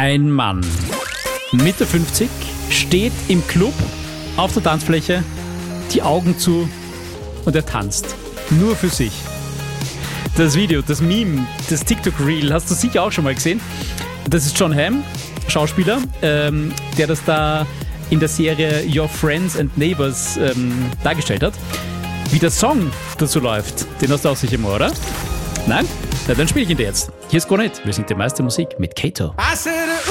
Ein Mann, Mitte 50, steht im Club auf der Tanzfläche, die Augen zu und er tanzt. Nur für sich. Das Video, das Meme, das TikTok-Reel hast du sicher auch schon mal gesehen. Das ist Jon Hamm, Schauspieler, der das da in der Serie Your Friends and Neighbors dargestellt hat. Wie der Song dazu läuft, den hast du auch sicher mal, oder? Nein? Na, dann spiele ich ihn dir jetzt. Hier ist Granit. Wir sind die meiste Musik mit Kato.